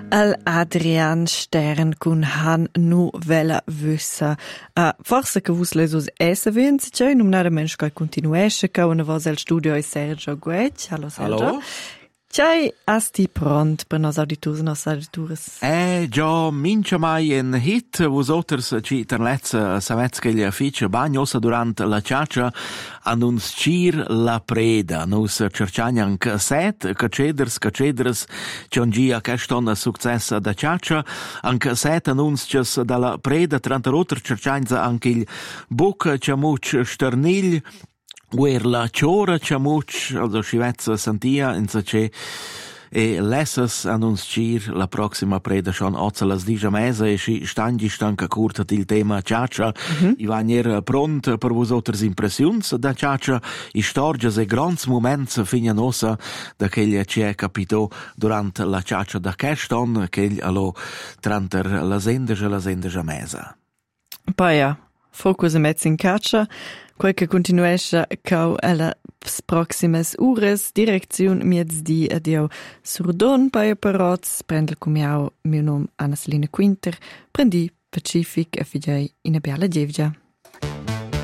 Al Adrian Stern cun han nu vela vüssa. Forse che vus lesus essa vinci, cioè numnare mensch che continuesce, che una voce al studio è Sergio Guec. Hallo Sergio. Hallo. Cioè, asti pront per nos auditors, nos auditores? Già, mince mai in hit, vosotros ci terlezza savets che gli fece bagnosa durante la ciaccia annunzir la preda. Nus cerciagna anche set, caceders, c'è un gia queston successa da ciaccia, anche set annunzias dalla preda, trenta rotter cerciagna anche il buc ciamuc sternigl, Guer la ciora ciamuc, also scivezza santia, in ce e lessas annunzir la prossima preda schon ozzalas digia mesa e si stangi stanca curta il tema ciaccia. I vanier pront per vosotras impressions da ciaccia, i storgias e grands moments fina nosa da che ci è capito durante la ciaccia da Keston, che allo tranter la sendeja mesa. Paia, focus mezz in caccia, quel che continuesce cau alla proximes ures, direcziun miez di adio surdon paia parots, prendel cumiau meu nom Anna Selina Quinter, prendi Pacific e fidei in a biala Gievgia.